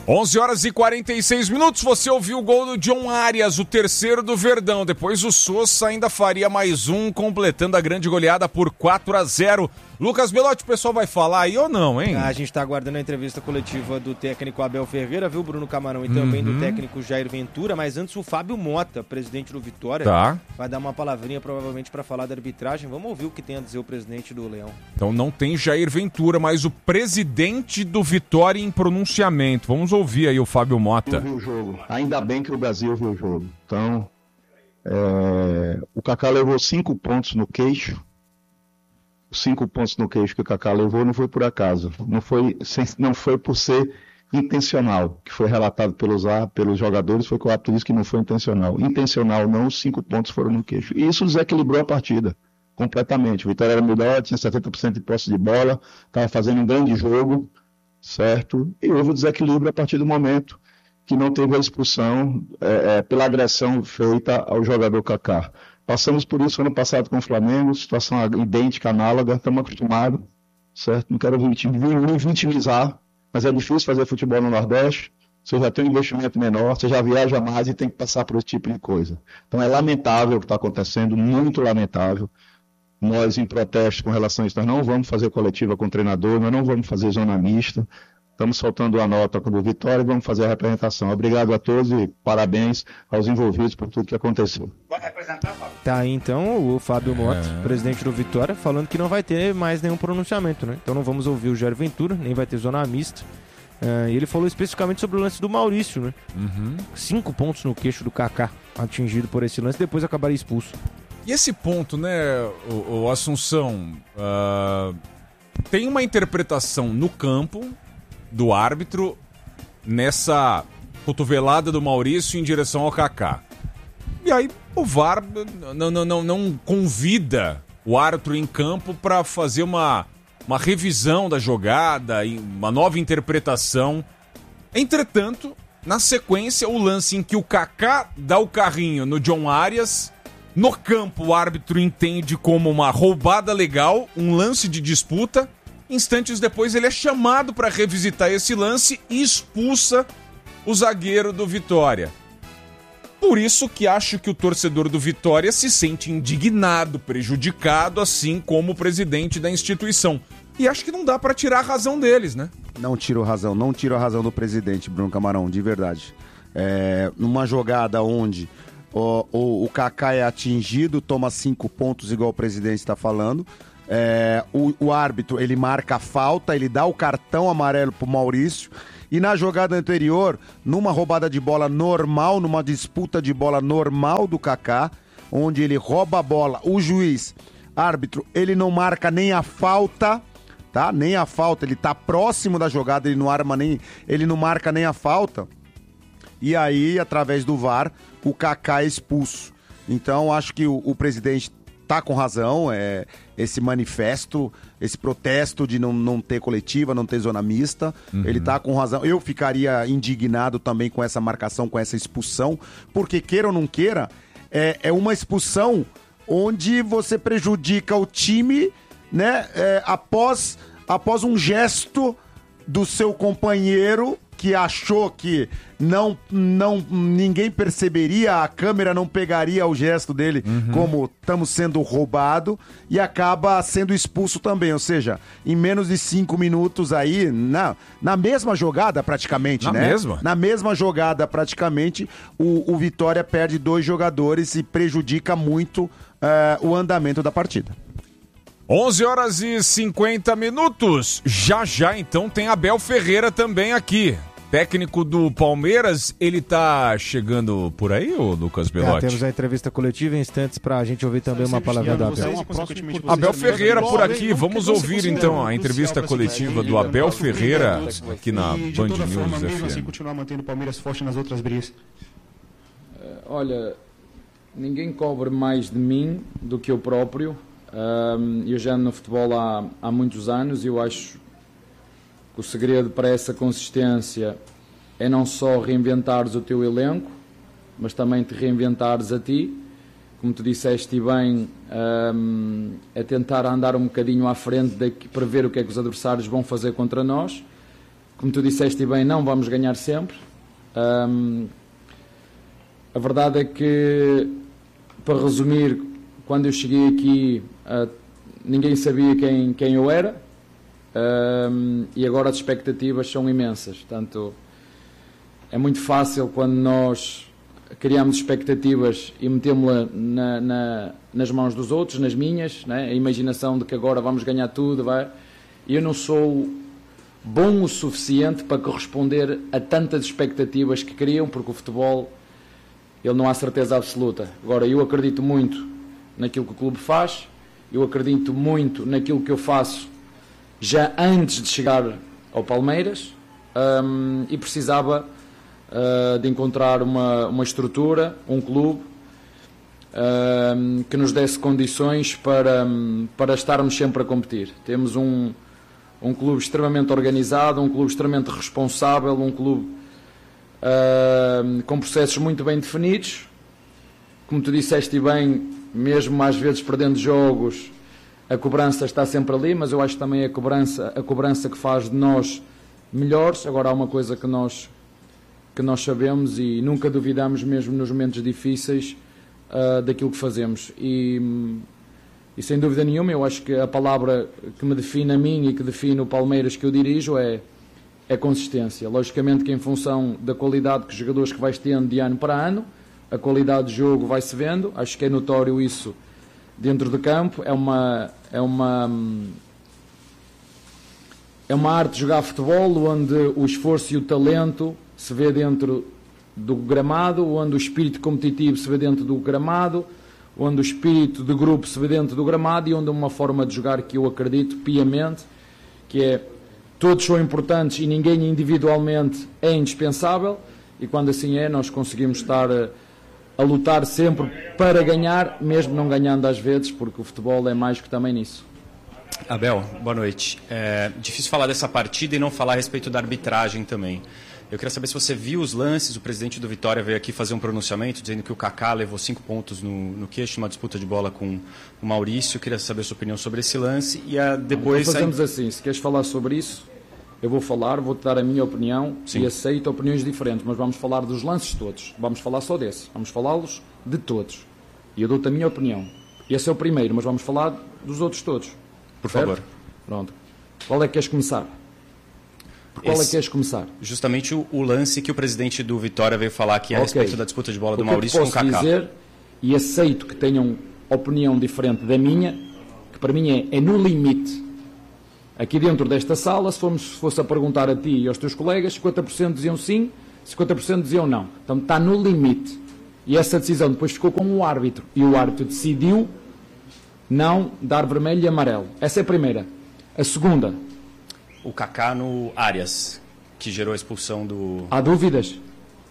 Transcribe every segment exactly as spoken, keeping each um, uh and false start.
onze horas e quarenta e seis minutos, você ouviu o gol do John Arias, o terceiro do Verdão. Depois o Sousa ainda faria mais um, completando a grande goleada por quatro a zero. Lucas Belotti, o pessoal vai falar aí ou não, hein? Ah, a gente tá aguardando a entrevista coletiva do técnico Abel Ferreira, viu, Bruno Camarão? E também uhum. do técnico Jair Ventura, mas antes o Fábio Mota, presidente do Vitória, tá. vai dar uma palavrinha provavelmente para falar da arbitragem. Vamos ouvir o que tem a dizer o presidente do Leão. Então não tem Jair Ventura, mas o presidente do Vitória em pronunciamento. Vamos ouvir aí o Fábio Mota. Eu vi o jogo. Ainda bem que o Brasil viu o jogo. Então, é... o Kaká levou cinco pontos no queixo. Os cinco pontos no queixo que o Kaká levou não foi por acaso. Não foi, não foi por ser intencional. O que foi relatado pelos, pelos jogadores foi que o árbitro disse que não foi intencional. Intencional não, os cinco pontos foram no queixo. E isso desequilibrou a partida completamente. O Vitória era melhor, tinha setenta por cento de posse de bola, estava fazendo um grande jogo, certo? E houve o desequilíbrio a partir do momento que não teve a expulsão é, é, pela agressão feita ao jogador Kaká. Passamos por isso ano passado com o Flamengo, situação idêntica, análoga, estamos acostumados, certo? Não quero me vitimizar, mas é difícil fazer futebol no Nordeste, você já tem um investimento menor, você já viaja mais e tem que passar por esse tipo de coisa. Então é lamentável o que está acontecendo, muito lamentável. Nós, em protesto com relação a isso, nós não vamos fazer coletiva com o treinador, nós não vamos fazer zona mista. Estamos soltando a nota com o Vitória e vamos fazer a representação. Obrigado a todos e parabéns aos envolvidos por tudo que aconteceu. Vai representar, Fábio? Tá aí então o Fábio Mota, é. presidente do Vitória, falando que não vai ter mais nenhum pronunciamento, né? Então não vamos ouvir o Jair Ventura, nem vai ter zona mista. Uh, e ele falou especificamente sobre o lance do Maurício, né? Uhum. Cinco pontos no queixo do Kaká, atingido por esse lance, depois acabaria expulso. E esse ponto, né, o, o Assunção, uh, tem uma interpretação no campo do árbitro nessa cotovelada do Maurício em direção ao Kaká. E aí o V A R não, não, não, não convida o árbitro em campo para fazer uma, uma revisão da jogada, uma nova interpretação. Entretanto, na sequência, o lance em que o Kaká dá o carrinho no John Arias, no campo o árbitro entende como uma roubada legal, um lance de disputa. Instantes depois ele é chamado para revisitar esse lance e expulsa o zagueiro do Vitória. Por isso que acho que o torcedor do Vitória se sente indignado, prejudicado, assim como o presidente da instituição. E acho que não dá para tirar a razão deles, né? Não tiro razão, não tiro a razão do presidente, Bruno Camarão, de verdade. É, numa jogada onde o, o, o Kaká é atingido, toma cinco pontos, igual o presidente está falando. É, o, o árbitro, ele marca a falta, ele dá o cartão amarelo pro Maurício, e na jogada anterior, numa roubada de bola normal, numa disputa de bola normal do Kaká, onde ele rouba a bola, o juiz, árbitro, ele não marca nem a falta, tá? Nem a falta, ele tá próximo da jogada, ele não arma nem, ele não marca nem a falta, e aí, através do V A R, o Kaká é expulso. Então, acho que o, o presidente tá com razão, é, esse manifesto, esse protesto de não, não ter coletiva, não ter zona mista, uhum. ele tá com razão. Eu ficaria indignado também com essa marcação, com essa expulsão, porque queira ou não queira, é, é uma expulsão onde você prejudica o time, né, é, após, após um gesto do seu companheiro que achou que não, não, ninguém perceberia, a câmera não pegaria o gesto dele uhum. como estamos sendo roubado, e acaba sendo expulso também, ou seja, em menos de cinco minutos aí, na, na mesma jogada praticamente, na né? Mesma? Na mesma jogada praticamente, o, o Vitória perde dois jogadores e prejudica muito uh, o andamento da partida. onze horas e cinquenta minutos, já já então tem Abel Ferreira também aqui. Técnico do Palmeiras, ele tá chegando por aí, ô Lucas Belotti? É, temos a entrevista coletiva em instantes pra gente ouvir também uma palavra do Abel. Abel Ferreira por aqui, vamos ouvir então a entrevista coletiva do Abel Ferreira aqui na Band News F M. Assim, continuar mantendo o Palmeiras forte nas outras brigas. Olha, ninguém cobre mais de mim do que eu próprio. Eu já ando no futebol há, há muitos anos e eu acho que o segredo para essa consistência é não só reinventares o teu elenco, mas também te reinventares a ti. Como tu disseste bem, um, é tentar andar um bocadinho à frente daqui, para ver o que é que os adversários vão fazer contra nós. como tu disseste bem, não vamos ganhar sempre. Um, a verdade é que, para resumir, quando eu cheguei aqui, uh, ninguém sabia quem, quem eu era, um, e agora as expectativas são imensas. Portanto, é muito fácil quando nós criamos expectativas e metemos-la na, na, nas mãos dos outros, nas minhas, né? A imaginação de que agora vamos ganhar tudo, vai. E eu não sou bom o suficiente para corresponder a tantas expectativas que criam, porque o futebol, ele não há certeza absoluta. Agora, eu acredito muito naquilo que o clube faz, eu acredito muito naquilo que eu faço já antes de chegar ao Palmeiras, um, e precisava uh, de encontrar uma, uma estrutura, um clube, um, que nos desse condições para, um, para estarmos sempre a competir. Temos um, um clube extremamente organizado, um clube extremamente responsável, um clube uh, com processos muito bem definidos. Como tu disseste bem, mesmo às vezes perdendo jogos, a cobrança está sempre ali, mas eu acho também a cobrança, a cobrança que faz de nós melhores. Agora há uma coisa que nós, que nós sabemos e nunca duvidamos, mesmo nos momentos difíceis, uh, daquilo que fazemos. E, e sem dúvida nenhuma, eu acho que a palavra que me define a mim e que define o Palmeiras que eu dirijo é, é consistência. Logicamente que em função da qualidade que os jogadores que vais tendo de ano para ano, a qualidade de jogo vai-se vendo. Acho que é notório isso dentro do campo. É uma, é uma, é uma arte de jogar futebol onde o esforço e o talento se vê dentro do gramado, onde o espírito competitivo se vê dentro do gramado, onde o espírito de grupo se vê dentro do gramado, e onde uma forma de jogar que eu acredito piamente, que é todos são importantes e ninguém individualmente é indispensável, e quando assim é, nós conseguimos estar a, a lutar sempre para ganhar, mesmo não ganhando às vezes, porque o futebol é mais que também nisso. Abel, boa noite. É difícil falar dessa partida e não falar a respeito da arbitragem também. Eu queria saber se você viu os lances. O presidente do Vitória veio aqui fazer um pronunciamento dizendo que o Kaká levou cinco pontos no, no queixo, numa disputa de bola com o Maurício. Eu queria saber a sua opinião sobre esse lance. E a, depois... Então fazemos assim, se queres falar sobre isso, eu vou falar, vou-te dar a minha opinião. Sim. E aceito opiniões diferentes, mas vamos falar dos lances todos. Vamos falar só desse. Vamos falá-los de todos. E eu dou-te a minha opinião. Esse é o primeiro, mas vamos falar dos outros todos. Por certo? favor. Pronto. Qual é que queres começar? Por qual Esse, é que queres começar? Justamente o, o lance que o presidente do Vitória veio falar aqui a okay. respeito da disputa de bola do Maurício com o Kaká. O que eu posso dizer, e aceito que tenham opinião diferente da minha, que para mim é, é no limite. Aqui dentro desta sala, se, formos, se fosse a perguntar a ti e aos teus colegas, cinquenta por cento diziam sim, cinquenta por cento diziam não. Então está no limite. E essa decisão depois ficou com o árbitro. E o árbitro decidiu não dar vermelho e amarelo. Essa é a primeira. A segunda... O Kaká no Arias, que gerou a expulsão do... Há dúvidas?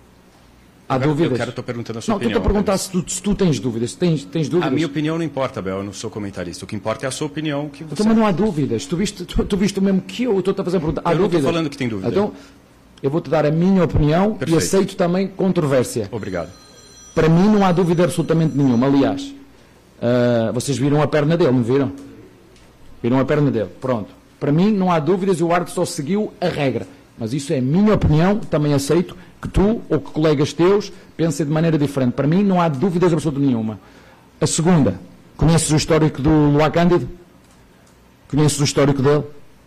Há eu dúvidas? Eu quero estou perguntando a sua não, opinião. Não, estou a perguntar se tu, se tu tens dúvidas. Tens, tens dúvidas. A minha opinião não importa, Abel, eu não sou comentarista. O que importa é a sua opinião. Que você... Então, mas não há dúvidas. Tu viste, tu, tu viste o mesmo que eu. Estou a fazer a pergunta. Há eu dúvidas? não estou falando que tem dúvida. Então, eu vou-te dar a minha opinião. Perfeito. E aceito também controvérsia. Obrigado. Para mim não há dúvida absolutamente nenhuma. Aliás, uh, vocês viram a perna dele, não viram? Viram a perna dele. Pronto. Para mim não há dúvidas e o árbitro só seguiu a regra. Mas isso é a minha opinião, também aceito que tu ou que colegas teus pensem de maneira diferente. Para mim não há dúvidas absolutamente nenhuma. A segunda, conheces o histórico do Luá Cândido? Conheces o histórico dele?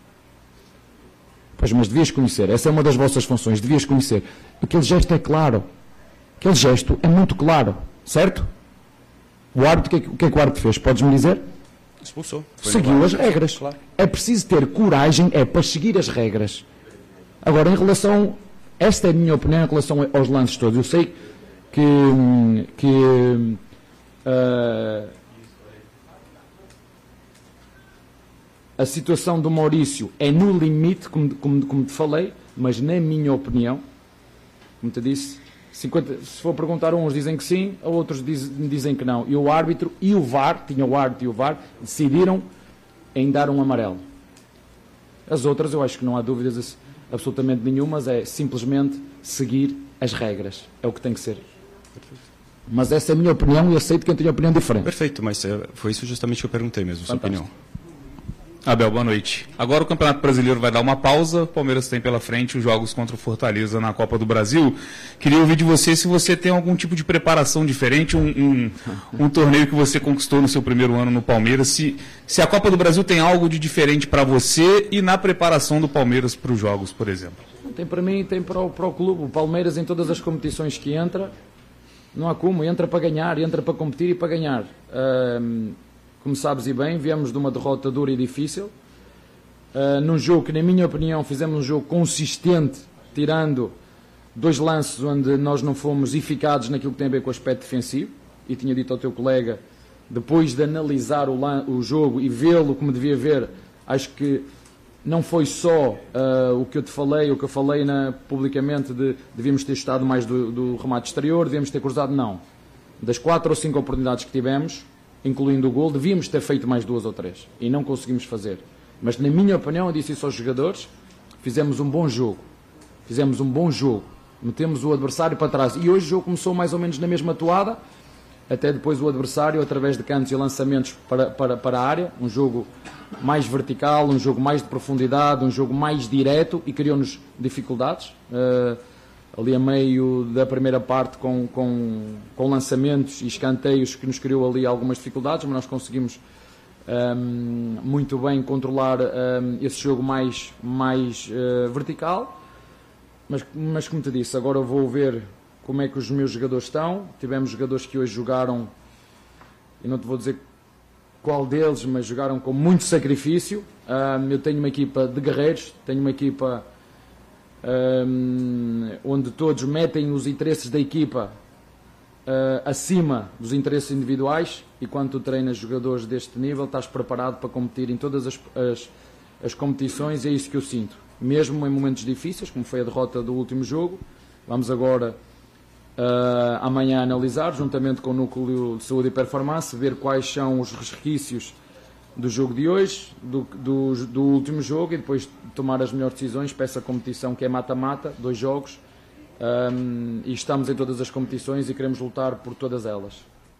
Pois, mas devias conhecer. Essa é uma das vossas funções, devias conhecer. Aquele gesto é claro. Aquele gesto é muito claro, certo? O árbitro, o que é, o que, é que o árbitro fez? Podes-me dizer? Expulsou. Seguiu as regras. Claro. É preciso ter coragem é para seguir as regras. Agora, em relação... Esta é a minha opinião em relação aos lances todos. Eu sei que... que uh, a situação do Maurício é no limite, como, como, como te falei, mas na minha opinião, como te disse, cinquenta, se for perguntar a uns dizem que sim, a outros diz, dizem que não. E o árbitro e o V A R, tinha o árbitro e o V A R, decidiram em dar um amarelo. As outras, eu acho que não há dúvidas absolutamente nenhumas, é simplesmente seguir as regras. É o que tem que ser. Perfeito. Mas essa é a minha opinião e aceito que eu tenho opinião diferente. Perfeito, mas foi isso justamente que eu perguntei mesmo, sua opinião. Abel, boa noite. Agora o Campeonato Brasileiro vai dar uma pausa, o Palmeiras tem pela frente os jogos contra o Fortaleza na Copa do Brasil. Queria ouvir de você se você tem algum tipo de preparação diferente, um, um, um torneio que você conquistou no seu primeiro ano no Palmeiras, se, se a Copa do Brasil tem algo de diferente para você e na preparação do Palmeiras para os jogos, por exemplo. Tem para mim, tem para o, para o clube. O Palmeiras, em todas as competições que entra, não há como, entra para ganhar, entra para competir e para ganhar. Um, Como sabes e bem, viemos de uma derrota dura e difícil, uh, num jogo que, na minha opinião, fizemos um jogo consistente, tirando dois lances onde nós não fomos eficazes naquilo que tem a ver com o aspecto defensivo, e tinha dito ao teu colega, depois de analisar o, o jogo e vê-lo como devia ver, acho que não foi só uh, o que eu te falei, o que eu falei na, publicamente, de devíamos ter estado mais do, do remate exterior, devíamos ter cruzado, não. Das quatro ou cinco oportunidades que tivemos, incluindo o gol, devíamos ter feito mais duas ou três e não conseguimos fazer. Mas, na minha opinião, eu disse isso aos jogadores, fizemos um bom jogo, fizemos um bom jogo, metemos o adversário para trás e hoje o jogo começou mais ou menos na mesma toada, até depois o adversário, através de cantos e lançamentos para, para, para a área, um jogo mais vertical, um jogo mais de profundidade, um jogo mais direto e criou-nos dificuldades. Uh, ali a meio da primeira parte com, com, com lançamentos e escanteios que nos criou ali algumas dificuldades, mas nós conseguimos um, muito bem controlar um, esse jogo mais, mais uh, vertical, mas, mas como te disse, agora eu vou ver como é que os meus jogadores estão. Tivemos jogadores que hoje jogaram, e não te vou dizer qual deles, mas jogaram com muito sacrifício. Um, eu tenho uma equipa de guerreiros, tenho uma equipa Um, onde todos metem os interesses da equipa uh, acima dos interesses individuais, e quando tu treinas jogadores deste nível estás preparado para competir em todas as, as, as competições, e é isso que eu sinto, mesmo em momentos difíceis como foi a derrota do último jogo. Vamos agora uh, amanhã analisar, juntamente com o Núcleo de Saúde e Performance, ver quais são os resquícios do jogo de hoje, do, do, do último jogo, e depois tomar as melhores decisões para essa competição que é mata-mata, dois jogos, um, e estamos em todas as competições e queremos lutar por todas elas.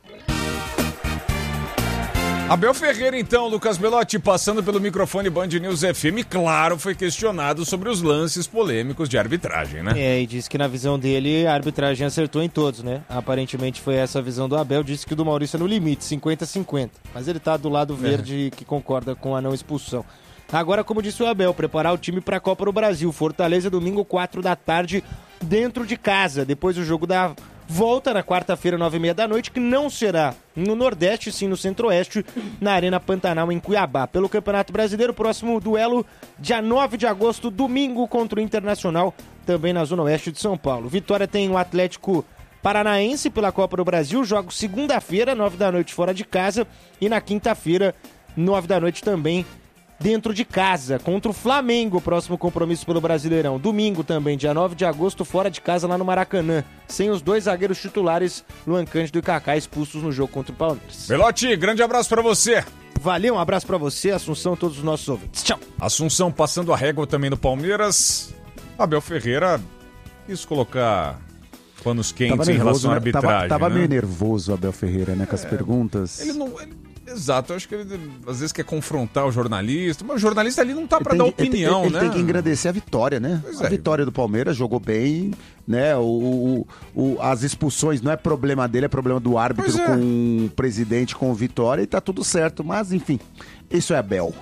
Abel Ferreira, então, Lucas Belotti, passando pelo microfone Band News F M, claro, foi questionado sobre os lances polêmicos de arbitragem, né? É, e disse que na visão dele a arbitragem acertou em todos, né? Aparentemente foi essa a visão do Abel, disse que o do Maurício é no limite, cinquenta a cinquenta. Mas ele tá do lado verde, é, que concorda com a não expulsão. Agora, como disse o Abel, preparar o time para a Copa do Brasil. Fortaleza, domingo, quatro da tarde, dentro de casa. Depois o jogo da volta na quarta-feira, nove e meia da noite, que não será no Nordeste, sim no Centro-Oeste, na Arena Pantanal, em Cuiabá. Pelo Campeonato Brasileiro, próximo duelo, dia nove de agosto, domingo, contra o Internacional, também na Zona Oeste de São Paulo. Vitória tem o Atlético Paranaense pela Copa do Brasil, jogo segunda-feira, nove da noite, fora de casa, e na quinta-feira, nove da noite também, dentro de casa, contra o Flamengo, próximo compromisso pelo Brasileirão. Domingo também, dia nove de agosto, fora de casa, lá no Maracanã. Sem os dois zagueiros titulares, Luan Cândido e Kaká, expulsos no jogo contra o Palmeiras. Belotti, grande abraço pra você. Valeu, um abraço pra você, Assunção, todos os nossos ouvintes. Tchau. Assunção passando a régua também no Palmeiras. Abel Ferreira quis colocar panos quentes nervoso, em relação à arbitragem. Tava, tava né? meio nervoso o Abel Ferreira, né, com as é, perguntas. Ele não... Ele... Exato, eu acho que ele às vezes quer confrontar o jornalista, mas o jornalista ali não tá pra dar opinião, ele, ele, né? Ele tem que engrandecer a vitória, né? Pois a é. vitória do Palmeiras, jogou bem, né? O, o, o, as expulsões não é problema dele, é problema do árbitro é. com o presidente, com o Vitória, e tá tudo certo, mas enfim, isso é Abel.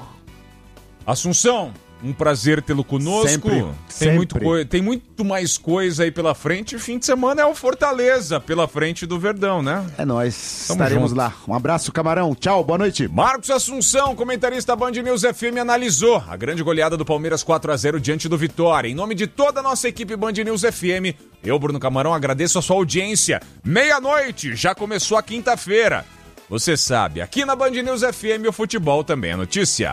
Assunção, um prazer tê-lo conosco. Sempre, tem, sempre. Muito coi- tem muito mais coisa aí pela frente. Fim de semana é o Fortaleza pela frente do Verdão, né? É nóis, Tamo estaremos junto. lá. Um abraço, Camarão. Tchau, boa noite. Marcos Assunção, comentarista Band News F M, analisou a grande goleada do Palmeiras quatro a zero diante do Vitória. Em nome de toda a nossa equipe Band News F M, eu, Bruno Camarão, agradeço a sua audiência. Meia-noite, já começou a quinta-feira. Você sabe, aqui na Band News F M o futebol também é notícia.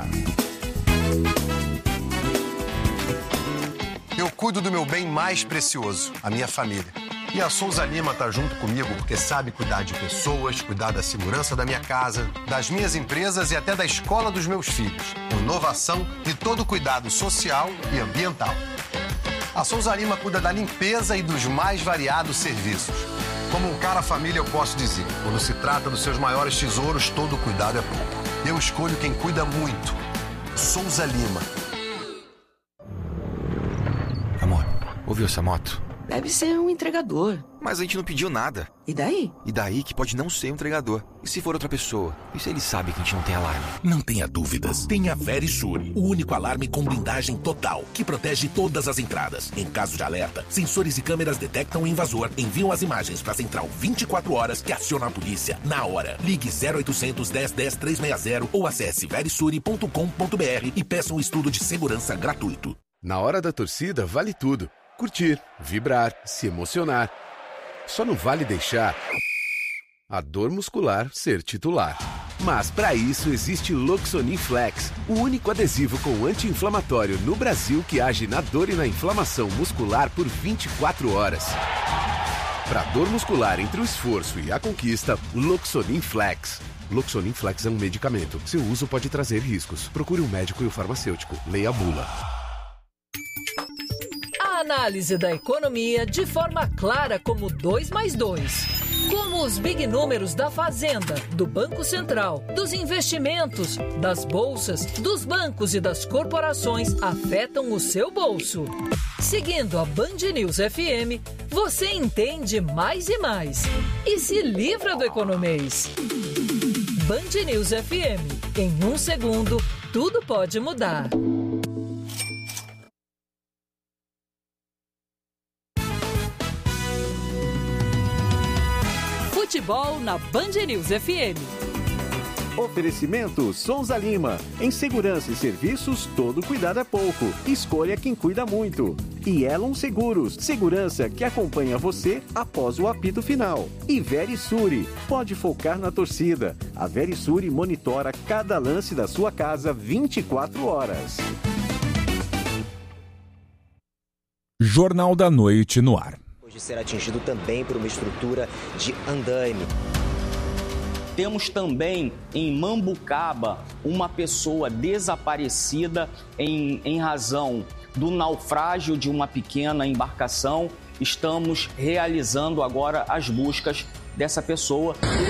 Eu cuido do meu bem mais precioso, a minha família. E a Souza Lima tá junto comigo porque sabe cuidar de pessoas, cuidar da segurança da minha casa, das minhas empresas e até da escola dos meus filhos. Com inovação e todo cuidado social e ambiental. A Souza Lima cuida da limpeza e dos mais variados serviços. Como um cara família, eu posso dizer, quando se trata dos seus maiores tesouros, todo cuidado é pouco. Eu escolho quem cuida muito. Souza Lima. Amor, ouviu essa moto? Deve ser um entregador. Mas a gente não pediu nada. E daí? E daí que pode não ser um entregador. E se for outra pessoa? E se ele sabe que a gente não tem alarme? Não tenha dúvidas. Tenha a Verisure, o único alarme com blindagem total, que protege todas as entradas. Em caso de alerta, sensores e câmeras detectam o invasor, enviam as imagens para a central vinte e quatro horas, que aciona a polícia na hora. Ligue zero oitocentos, dez, dez, trezentos e sessenta ou acesse verisure ponto com ponto br e peça um estudo de segurança gratuito. Na hora da torcida, vale tudo. Curtir, vibrar, se emocionar. Só não vale deixar a dor muscular ser titular. Mas para isso existe Loxonin Flex, o único adesivo com anti-inflamatório no Brasil que age na dor e na inflamação muscular por vinte e quatro horas. Para dor muscular entre o esforço e a conquista, Loxonin Flex. Loxonin Flex é um medicamento. Seu uso pode trazer riscos. Procure um médico e o farmacêutico. Leia a bula. A análise da economia de forma clara como dois mais dois. Como os big números da Fazenda, do Banco Central, dos investimentos, das bolsas, dos bancos e das corporações afetam o seu bolso. Seguindo a Band News F M, você entende mais e mais. E se livra do economês. Band News F M. Em um segundo, tudo pode mudar. Futebol na Band News F M. Oferecimento Souza Lima. Em segurança e serviços, todo cuidado é pouco. Escolha quem cuida muito. E Elon Seguros. Segurança que acompanha você após o apito final. E Verisure. Pode focar na torcida. A Verisure monitora cada lance da sua casa vinte e quatro horas. Jornal da Noite no ar. De ser atingido também por uma estrutura de andaime. Temos também em Mambucaba uma pessoa desaparecida em, em razão do naufrágio de uma pequena embarcação. Estamos realizando agora as buscas dessa pessoa.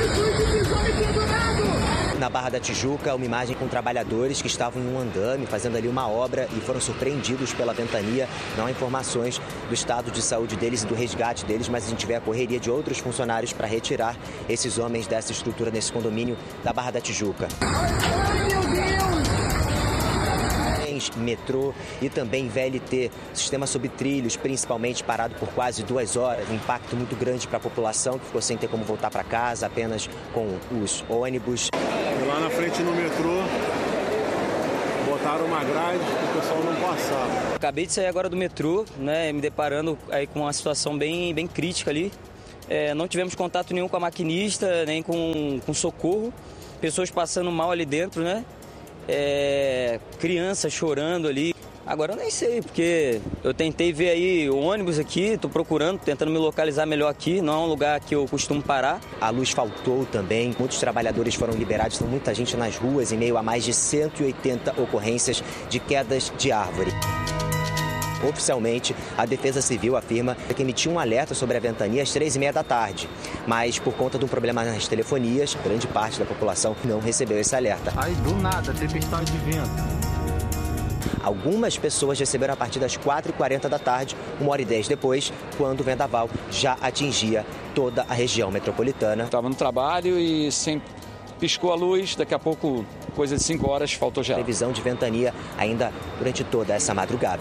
Na Barra da Tijuca, uma imagem com trabalhadores que estavam em um andame fazendo ali uma obra e foram surpreendidos pela ventania. Não há informações do estado de saúde deles e do resgate deles, mas a gente vê a correria de outros funcionários para retirar esses homens dessa estrutura nesse condomínio da Barra da Tijuca. Ai, meu Deus! Metrô e também V L T, sistema sob trilhos, principalmente parado por quase duas horas, um impacto muito grande para a população que ficou sem ter como voltar para casa, apenas com os ônibus. Lá na frente no metrô, botaram uma grade para o pessoal não passar. Acabei de sair agora do metrô, né, me deparando aí com uma situação bem, bem crítica ali. É, não tivemos contato nenhum com a maquinista, nem com, com socorro, pessoas passando mal ali dentro, né? É, crianças chorando ali. Agora eu nem sei, porque eu tentei ver aí o ônibus aqui, tô procurando, tentando me localizar melhor aqui, não é um lugar que eu costumo parar. A luz faltou também, muitos trabalhadores foram liberados, tem muita gente nas ruas em meio a mais de cento e oitenta ocorrências de quedas de árvore. Oficialmente, a Defesa Civil afirma que emitiu um alerta sobre a ventania às três e meia da tarde. Mas, por conta de um problema nas telefonias, grande parte da população não recebeu esse alerta. Aí, do nada, tempestade de vento. Algumas pessoas receberam a partir das quatro e quarenta da tarde, uma hora e dez depois, quando o vendaval já atingia toda a região metropolitana. Estava no trabalho e sem... piscou a luz, daqui a pouco, coisa de cinco horas, faltou gel. Previsão de ventania ainda durante toda essa madrugada.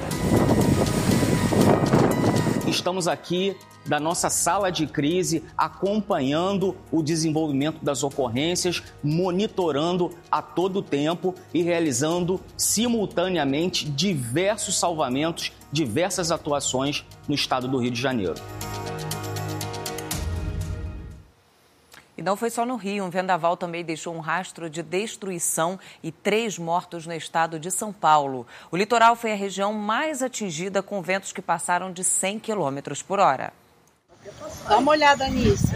Estamos aqui da nossa sala de crise, acompanhando o desenvolvimento das ocorrências, monitorando a todo tempo e realizando simultaneamente diversos salvamentos, diversas atuações no estado do Rio de Janeiro. E não foi só no Rio, um vendaval também deixou um rastro de destruição e três mortos no estado de São Paulo. O litoral foi a região mais atingida com ventos que passaram de cem quilômetros por hora. Dá uma olhada nisso.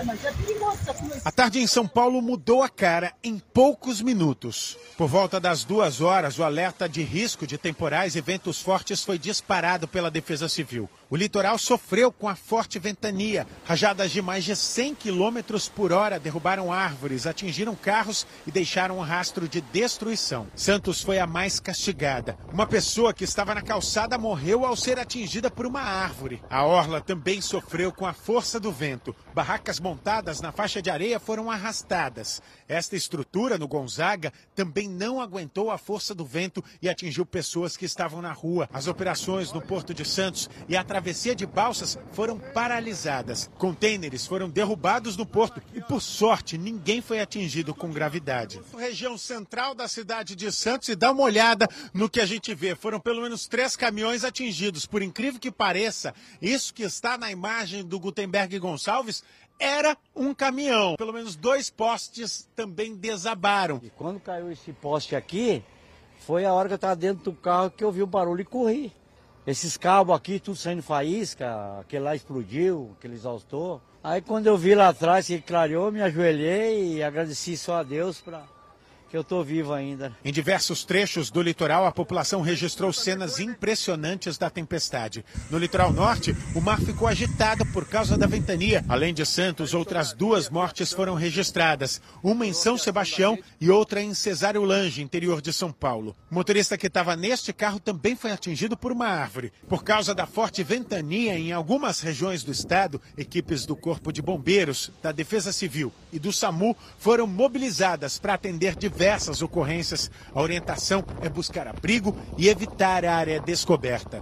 A tarde em São Paulo mudou a cara em poucos minutos. Por volta das duas horas, o alerta de risco de temporais e ventos fortes foi disparado pela Defesa Civil. O litoral sofreu com a forte ventania. Rajadas de mais de cem quilômetros por hora derrubaram árvores, atingiram carros e deixaram um rastro de destruição. Santos foi a mais castigada. Uma pessoa que estava na calçada morreu ao ser atingida por uma árvore. A orla também sofreu com a força do vento. Barracas montadas na faixa de areia foram arrastadas. Esta estrutura no Gonzaga também não aguentou a força do vento e atingiu pessoas que estavam na rua. As operações no Porto de Santos e a travessia de balsas foram paralisadas. Contêineres foram derrubados no porto e, por sorte, ninguém foi atingido com gravidade. Região central da cidade de Santos, e dá uma olhada no que a gente vê. Foram pelo menos três caminhões atingidos. Por incrível que pareça, isso que está na imagem do Gutenberg Gonçalves era um caminhão. Pelo menos dois postes também desabaram. E quando caiu esse poste aqui, foi a hora que eu estava dentro do carro que eu vi o barulho e corri. Esses cabos aqui, tudo saindo faísca, aquele lá explodiu, aquele exaustor. Aí quando eu vi lá atrás que clareou, eu me ajoelhei e agradeci só a Deus para que eu estou vivo ainda. Em diversos trechos do litoral, a população registrou cenas impressionantes da tempestade. No litoral norte, o mar ficou agitado por causa da ventania. Além de Santos, outras duas mortes foram registradas. Uma em São Sebastião e outra em Cesário Lange, interior de São Paulo. O motorista que estava neste carro também foi atingido por uma árvore. Por causa da forte ventania em algumas regiões do estado, equipes do Corpo de Bombeiros, da Defesa Civil e do SAMU foram mobilizadas para atender diversas diversas ocorrências. A orientação é buscar abrigo e evitar a área descoberta.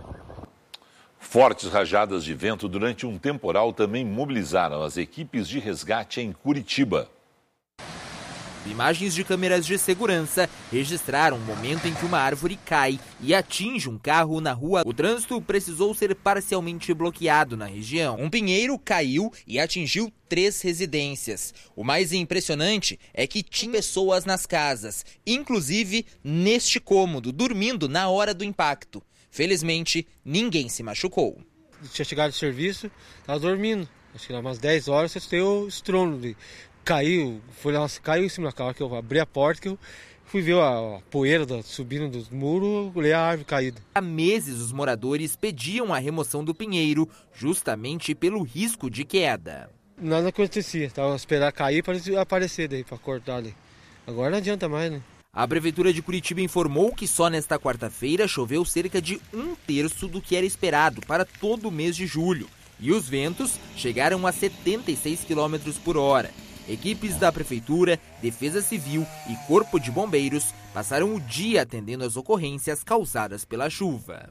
Fortes rajadas de vento durante um temporal também mobilizaram as equipes de resgate em Curitiba. Imagens de câmeras de segurança registraram o momento em que uma árvore cai e atinge um carro na rua. O trânsito precisou ser parcialmente bloqueado na região. Um pinheiro caiu e atingiu três residências. O mais impressionante é que tinha pessoas nas casas, inclusive neste cômodo, dormindo na hora do impacto. Felizmente, ninguém se machucou. Tinha chegado de serviço, estava dormindo. Acho que era umas dez horas, você tem o estrondo de... Caiu, foi lá, caiu em cima da casa, que eu abri a porta, que eu fui ver a, a poeira da, subindo dos muros, olhei a árvore caída. Há meses os moradores pediam a remoção do pinheiro, justamente pelo risco de queda. Nada acontecia, tava a esperar cair para aparecer daí, para cortar ali. Agora não adianta mais, né? A Prefeitura de Curitiba informou que só nesta quarta-feira choveu cerca de um terço do que era esperado para todo o mês de julho. E os ventos chegaram a setenta e seis quilômetros por hora. Equipes da Prefeitura, Defesa Civil e Corpo de Bombeiros passaram o dia atendendo às ocorrências causadas pela chuva.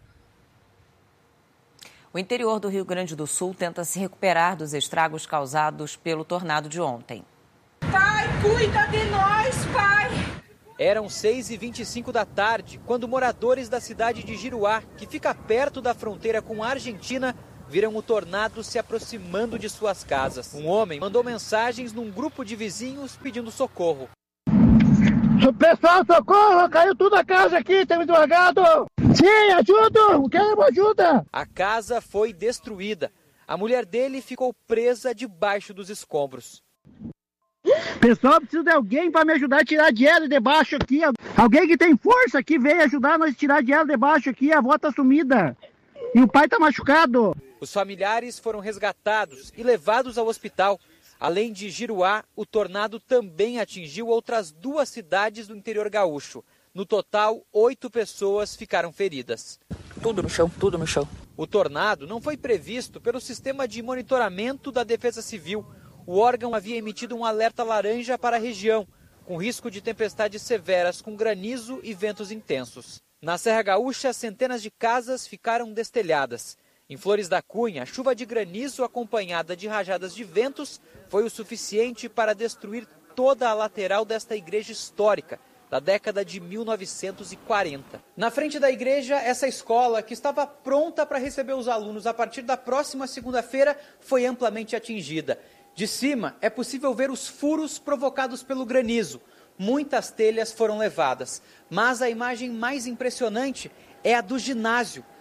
O interior do Rio Grande do Sul tenta se recuperar dos estragos causados pelo tornado de ontem. Pai, cuida de nós, pai! Eram seis e vinte e cinco da tarde, quando moradores da cidade de Giruá, que fica perto da fronteira com a Argentina, viram o tornado se aproximando de suas casas. Um homem mandou mensagens num grupo de vizinhos pedindo socorro. Pessoal, socorro! Caiu tudo a casa aqui, tem muito alagado! Sim, ajuda! Quero ajuda! A casa foi destruída. A mulher dele ficou presa debaixo dos escombros. Pessoal, preciso de alguém para me ajudar a tirar de ela de baixo aqui. Alguém que tem força que veio ajudar nós a tirar de ela de baixo aqui. A avó tá sumida. E o pai tá machucado. Os familiares foram resgatados e levados ao hospital. Além de Giruá, o tornado também atingiu outras duas cidades do interior gaúcho. No total, oito pessoas ficaram feridas. Tudo no chão, tudo no chão. O tornado não foi previsto pelo sistema de monitoramento da Defesa Civil. O órgão havia emitido um alerta laranja para a região, com risco de tempestades severas com granizo e ventos intensos. Na Serra Gaúcha, centenas de casas ficaram destelhadas. Em Flores da Cunha, a chuva de granizo acompanhada de rajadas de ventos foi o suficiente para destruir toda a lateral desta igreja histórica, da década de mil novecentos e quarenta. Na frente da igreja, essa escola, que estava pronta para receber os alunos a partir da próxima segunda-feira, foi amplamente atingida. De cima, é possível ver os furos provocados pelo granizo. Muitas telhas foram levadas, mas a imagem mais impressionante é a do ginásio.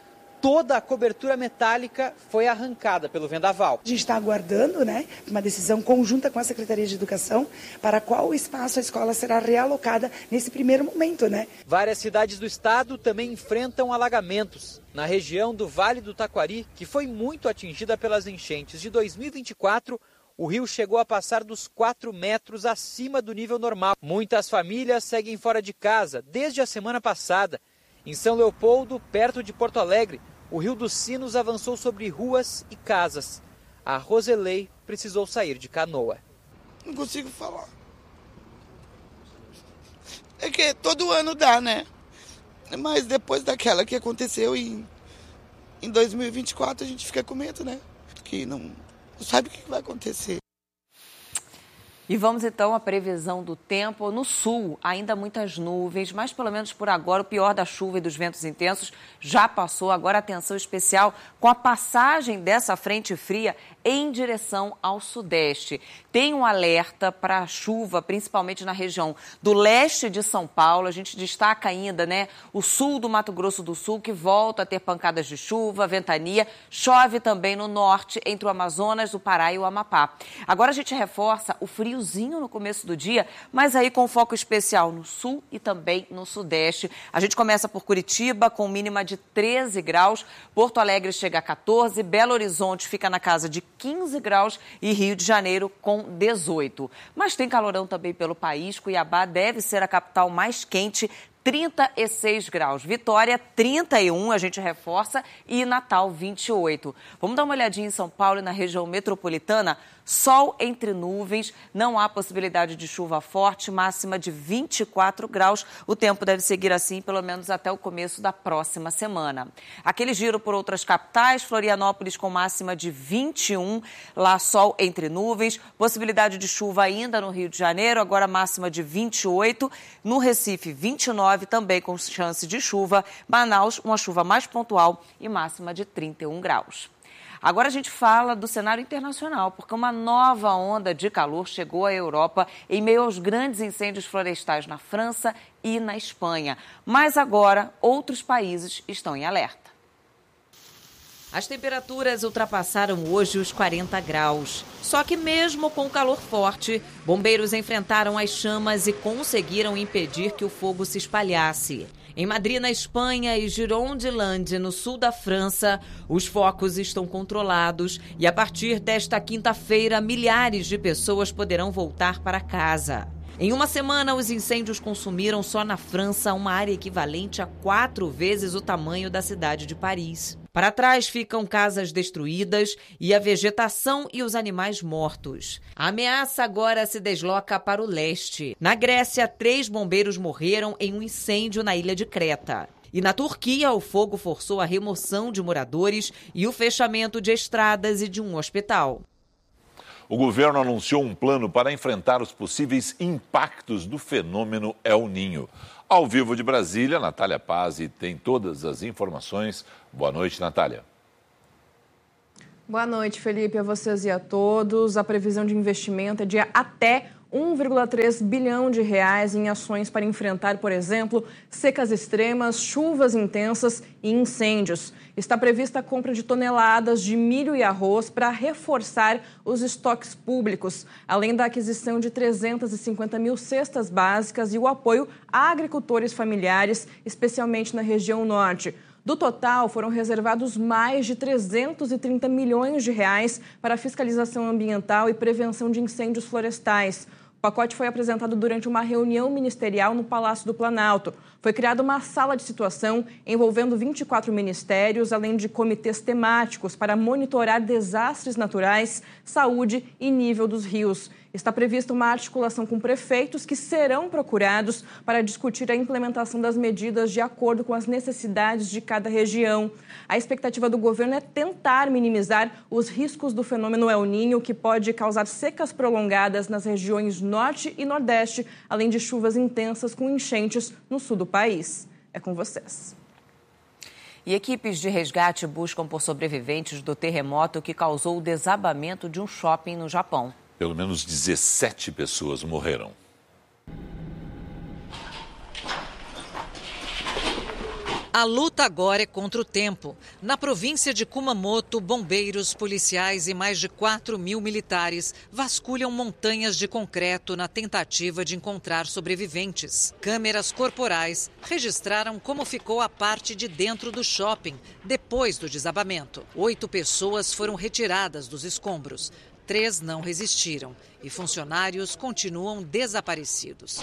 toda a cobertura metálica foi arrancada pelo vendaval. A gente está aguardando, né, uma decisão conjunta com a Secretaria de Educação para qual espaço a escola será realocada nesse primeiro momento, né? Várias cidades do estado também enfrentam alagamentos. Na região do Vale do Taquari, que foi muito atingida pelas enchentes de dois mil e vinte e quatro, o rio chegou a passar dos quatro metros acima do nível normal. Muitas famílias seguem fora de casa desde a semana passada. Em São Leopoldo, perto de Porto Alegre, o Rio dos Sinos avançou sobre ruas e casas. A Roselei precisou sair de canoa. Não consigo falar. É que todo ano dá, né? Mas depois daquela que aconteceu em, em dois mil e vinte e quatro, a gente fica com medo, né? Porque não, não sabe o que vai acontecer. E vamos então à previsão do tempo. No sul, ainda muitas nuvens, mas pelo menos por agora o pior da chuva e dos ventos intensos já passou. Agora atenção especial com a passagem dessa frente fria em direção ao sudeste. Tem um alerta para chuva, principalmente na região do leste de São Paulo. A gente destaca ainda, né, o sul do Mato Grosso do Sul, que volta a ter pancadas de chuva, ventania. Chove também no norte, entre o Amazonas, o Pará e o Amapá. Agora a gente reforça o friozinho no começo do dia, mas aí com foco especial no sul e também no sudeste. A gente começa por Curitiba, com mínima de treze graus. Porto Alegre chega a quatorze, Belo Horizonte fica na casa de quinze graus e Rio de Janeiro com dezoito. Mas tem calorão também pelo país. Cuiabá deve ser a capital mais quente, trinta e seis graus. Vitória, trinta e um, a gente reforça, e Natal, vinte e oito. Vamos dar uma olhadinha em São Paulo e na região metropolitana. Sol entre nuvens, não há possibilidade de chuva forte, máxima de vinte e quatro graus. O tempo deve seguir assim pelo menos até o começo da próxima semana. Aquele giro por outras capitais, Florianópolis com máxima de vinte e um, lá sol entre nuvens, possibilidade de chuva ainda no Rio de Janeiro, agora máxima de vinte e oito, no Recife vinte e nove, também com chance de chuva, Manaus uma chuva mais pontual e máxima de trinta e um graus. Agora a gente fala do cenário internacional, porque uma nova onda de calor chegou à Europa em meio aos grandes incêndios florestais na França e na Espanha. Mas agora outros países estão em alerta. As temperaturas ultrapassaram hoje os quarenta graus. Só que mesmo com o calor forte, bombeiros enfrentaram as chamas e conseguiram impedir que o fogo se espalhasse. Em Madrid, na Espanha, e Gironde-Lande, no sul da França, os focos estão controlados e a partir desta quinta-feira, milhares de pessoas poderão voltar para casa. Em uma semana, os incêndios consumiram só na França uma área equivalente a quatro vezes o tamanho da cidade de Paris. Para trás ficam casas destruídas e a vegetação e os animais mortos. A ameaça agora se desloca para o leste. Na Grécia, três bombeiros morreram em um incêndio na ilha de Creta. E na Turquia, o fogo forçou a remoção de moradores e o fechamento de estradas e de um hospital. O governo anunciou um plano para enfrentar os possíveis impactos do fenômeno El Niño. Ao vivo de Brasília, Natália Pazzi tem todas as informações. Boa noite, Natália. Boa noite, Felipe, a vocês e a todos. A previsão de investimento é de até um vírgula três bilhão de reais em ações para enfrentar, por exemplo, secas extremas, chuvas intensas e incêndios. Está prevista a compra de toneladas de milho e arroz para reforçar os estoques públicos, além da aquisição de trezentas e cinquenta mil cestas básicas e o apoio a agricultores familiares, especialmente na região norte. Do total, foram reservados mais de trezentos e trinta milhões de reais para fiscalização ambiental e prevenção de incêndios florestais. O pacote foi apresentado durante uma reunião ministerial no Palácio do Planalto. Foi criada uma sala de situação envolvendo vinte e quatro ministérios, além de comitês temáticos para monitorar desastres naturais, saúde e nível dos rios. Está prevista uma articulação com prefeitos que serão procurados para discutir a implementação das medidas de acordo com as necessidades de cada região. A expectativa do governo é tentar minimizar os riscos do fenômeno El Niño, que pode causar secas prolongadas nas regiões norte e nordeste, além de chuvas intensas com enchentes no sul do país. É com vocês. E equipes de resgate buscam por sobreviventes do terremoto que causou o desabamento de um shopping no Japão. Pelo menos dezessete pessoas morreram. A luta agora é contra o tempo. Na província de Kumamoto, bombeiros, policiais e mais de quatro mil militares vasculham montanhas de concreto na tentativa de encontrar sobreviventes. Câmeras corporais registraram como ficou a parte de dentro do shopping depois do desabamento. Oito pessoas foram retiradas dos escombros. Três não resistiram e funcionários continuam desaparecidos.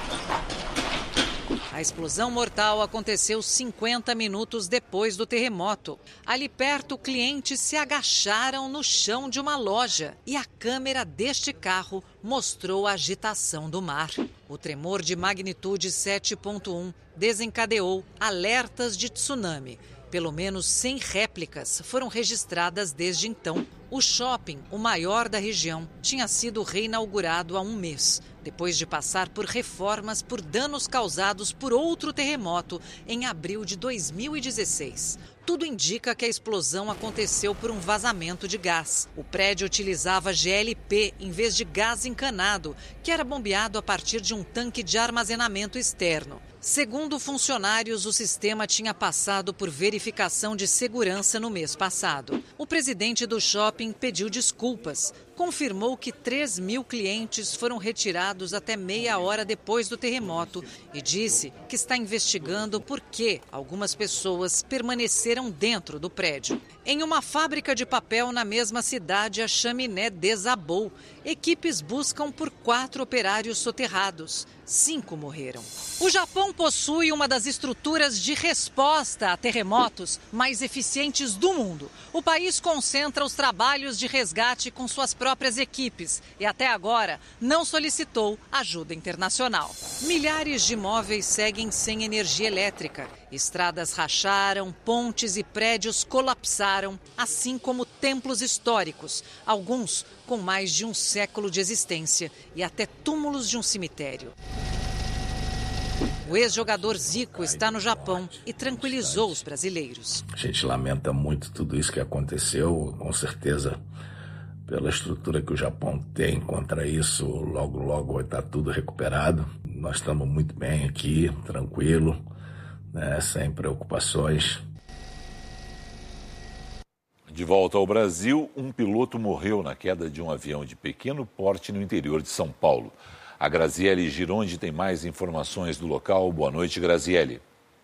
A explosão mortal aconteceu cinquenta minutos depois do terremoto. Ali perto, clientes se agacharam no chão de uma loja e a câmera deste carro mostrou a agitação do mar. O tremor de magnitude sete ponto um desencadeou alertas de tsunami. Pelo menos cem réplicas foram registradas desde então. O shopping, o maior da região, tinha sido reinaugurado há um mês, depois de passar por reformas por danos causados por outro terremoto em abril de dois mil e dezesseis. Tudo indica que a explosão aconteceu por um vazamento de gás. O prédio utilizava G L P em vez de gás encanado, que era bombeado a partir de um tanque de armazenamento externo. Segundo funcionários, o sistema tinha passado por verificação de segurança no mês passado. O presidente do shopping pediu desculpas. Confirmou que três mil clientes foram retirados até meia hora depois do terremoto e disse que está investigando por que algumas pessoas permaneceram dentro do prédio. Em uma fábrica de papel na mesma cidade, a chaminé desabou. Equipes buscam por quatro operários soterrados. Cinco morreram. O Japão possui uma das estruturas de resposta a terremotos mais eficientes do mundo. O país concentra os trabalhos de resgate com suas próprias equipes e até agora não solicitou ajuda internacional. Milhares de imóveis seguem sem energia elétrica. Estradas racharam, pontes e prédios colapsaram, assim como templos históricos, alguns com mais de um século de existência e até túmulos de um cemitério. O ex-jogador Zico está no Japão e tranquilizou os brasileiros. A gente lamenta muito tudo isso que aconteceu, com certeza, pela estrutura que o Japão tem contra isso, logo, logo vai estar tudo recuperado. Nós estamos muito bem aqui, tranquilo, né, sem preocupações. De volta ao Brasil, um piloto morreu na queda de um avião de pequeno porte no interior de São Paulo. A Graziele Girondi tem mais informações do local. Boa noite, Graziele.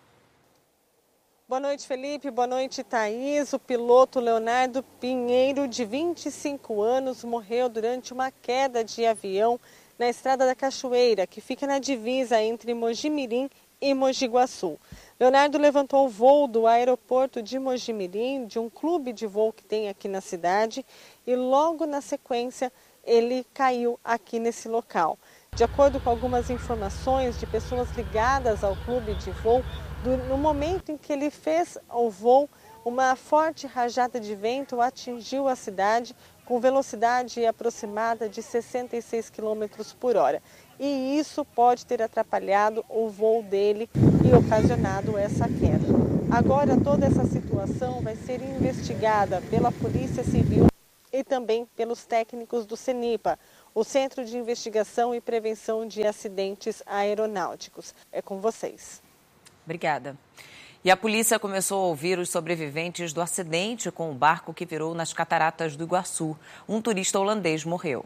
Boa noite, Felipe. Boa noite, Thaís. O piloto Leonardo Pinheiro, de vinte e cinco anos, morreu durante uma queda de avião na Estrada da Cachoeira, que fica na divisa entre Mojimirim e Mogi Guaçu. Leonardo levantou o voo do aeroporto de Mojimirim, de um clube de voo que tem aqui na cidade, e logo na sequência ele caiu aqui nesse local. De acordo com algumas informações de pessoas ligadas ao clube de voo, no momento em que ele fez o voo, uma forte rajada de vento atingiu a cidade com velocidade aproximada de sessenta e seis quilômetros por hora. E isso pode ter atrapalhado o voo dele e ocasionado essa queda. Agora toda essa situação vai ser investigada pela Polícia Civil e também pelos técnicos do CENIPA, o Centro de Investigação e Prevenção de Acidentes Aeronáuticos. É com vocês. Obrigada. E a polícia começou a ouvir os sobreviventes do acidente com o barco que virou nas cataratas do Iguaçu. Um turista holandês morreu.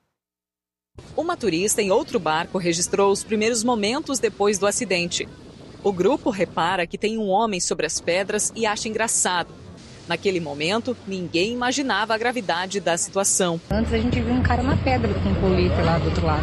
Uma turista em outro barco registrou os primeiros momentos depois do acidente. O grupo repara que tem um homem sobre as pedras e acha engraçado. Naquele momento, ninguém imaginava a gravidade da situação. Antes a gente viu um cara na pedra com um colete lá do outro lado.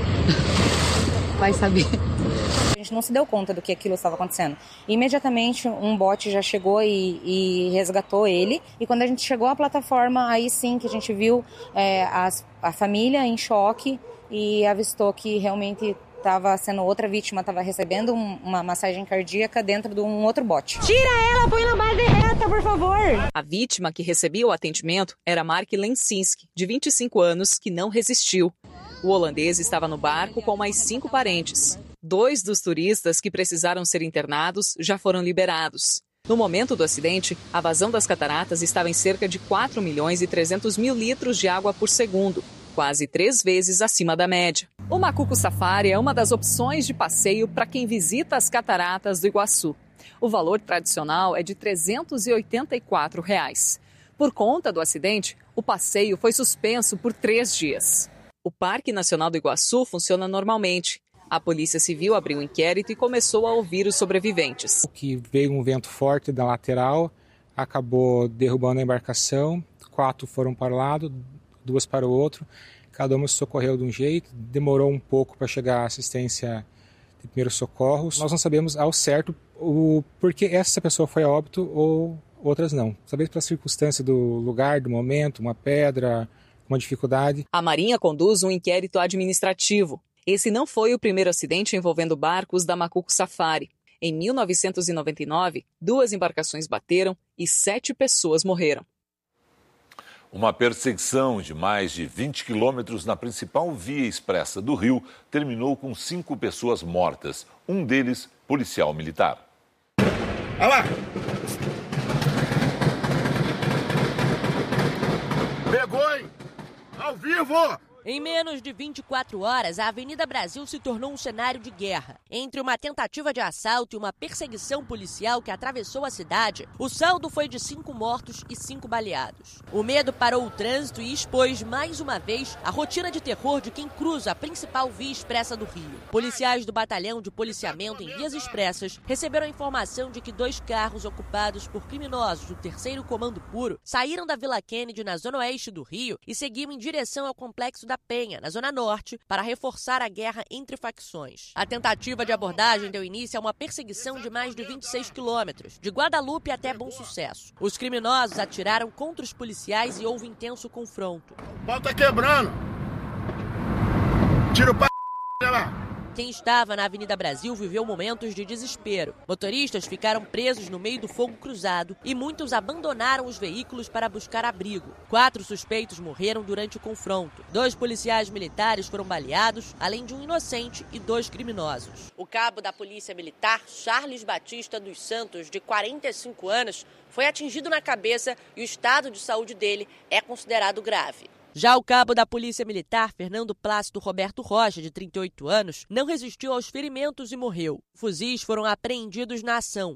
Vai saber. A gente não se deu conta do que aquilo estava acontecendo. Imediatamente um bote já chegou e, e resgatou ele. E quando a gente chegou à plataforma, aí sim que a gente viu é, as, a família em choque e avistou que realmente estava sendo outra vítima, estava recebendo um, uma massagem cardíaca dentro de um outro bote. Tira ela, põe na base reta, por favor! A vítima que recebia o atendimento era Mark Lensinski, de vinte e cinco anos, que não resistiu. O holandês estava no barco com mais cinco parentes. Dois dos turistas que precisaram ser internados já foram liberados. No momento do acidente, a vazão das cataratas estava em cerca de quatro milhões e trezentos mil litros de água por segundo, quase três vezes acima da média. O Macuco Safari é uma das opções de passeio para quem visita as cataratas do Iguaçu. O valor tradicional é de trezentos e oitenta e quatro reais. Por conta do acidente, o passeio foi suspenso por três dias. O Parque Nacional do Iguaçu funciona normalmente. A Polícia Civil abriu um inquérito e começou a ouvir os sobreviventes. Que veio um vento forte da lateral, acabou derrubando a embarcação. Quatro foram para o lado, duas para o outro. Cada uma se socorreu de um jeito. Demorou um pouco para chegar a assistência de primeiros socorros. Nós não sabemos ao certo o porquê essa pessoa foi a óbito ou outras não. Talvez pela circunstância do lugar, do momento, uma pedra, uma dificuldade. A Marinha conduz um inquérito administrativo. Esse não foi o primeiro acidente envolvendo barcos da Macuco Safari. Em mil novecentos e noventa e nove, duas embarcações bateram e sete pessoas morreram. Uma perseguição de mais de vinte quilômetros na principal via expressa do Rio terminou com cinco pessoas mortas, um deles policial militar. Olha lá! Pegou, hein? Ao vivo! Em menos de vinte e quatro horas, a Avenida Brasil se tornou um cenário de guerra. Entre uma tentativa de assalto e uma perseguição policial que atravessou a cidade, o saldo foi de cinco mortos e cinco baleados. O medo parou o trânsito e expôs, mais uma vez, a rotina de terror de quem cruza a principal via expressa do Rio. Policiais do Batalhão de Policiamento em Vias Expressas receberam a informação de que dois carros ocupados por criminosos do terceiro Comando Puro saíram da Vila Kennedy, na zona oeste do Rio, e seguiam em direção ao Complexo da Penha, na Zona Norte, para reforçar a guerra entre facções. A tentativa de abordagem deu início a uma perseguição de mais de vinte e seis quilômetros, de Guadalupe até Bom Sucesso. Os criminosos atiraram contra os policiais e houve intenso confronto. O pau tá quebrando! Tira o pau lá! Quem estava na Avenida Brasil viveu momentos de desespero. Motoristas ficaram presos no meio do fogo cruzado e muitos abandonaram os veículos para buscar abrigo. Quatro suspeitos morreram durante o confronto. Dois policiais militares foram baleados, além de um inocente e dois criminosos. O cabo da Polícia Militar, Charles Batista dos Santos, de quarenta e cinco anos, foi atingido na cabeça e o estado de saúde dele é considerado grave. Já o cabo da Polícia Militar, Fernando Plácido Roberto Rocha, de trinta e oito anos, não resistiu aos ferimentos e morreu. Fuzis foram apreendidos na ação.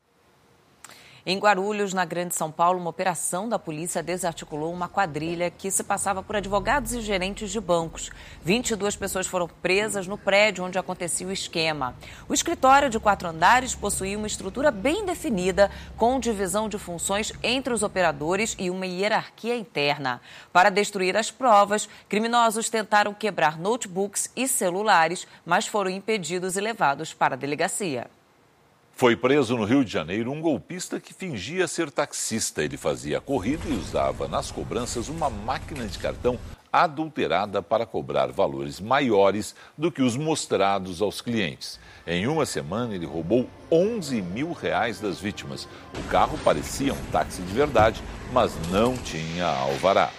Em Guarulhos, na Grande São Paulo, uma operação da polícia desarticulou uma quadrilha que se passava por advogados e gerentes de bancos. vinte e duas pessoas foram presas no prédio onde acontecia o esquema. O escritório de quatro andares possuía uma estrutura bem definida, com divisão de funções entre os operadores e uma hierarquia interna. Para destruir as provas, criminosos tentaram quebrar notebooks e celulares, mas foram impedidos e levados para a delegacia. Foi preso no Rio de Janeiro um golpista que fingia ser taxista. Ele fazia a corrida e usava nas cobranças uma máquina de cartão adulterada para cobrar valores maiores do que os mostrados aos clientes. Em uma semana, ele roubou onze mil reais das vítimas. O carro parecia um táxi de verdade, mas não tinha alvará.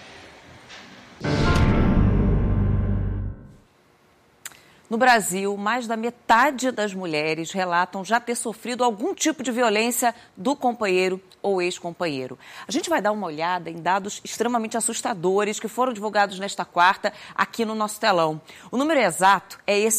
No Brasil, mais da metade das mulheres relatam já ter sofrido algum tipo de violência do companheiro ou ex-companheiro. A gente vai dar uma olhada em dados extremamente assustadores que foram divulgados nesta quarta aqui no nosso telão. O número exato é esse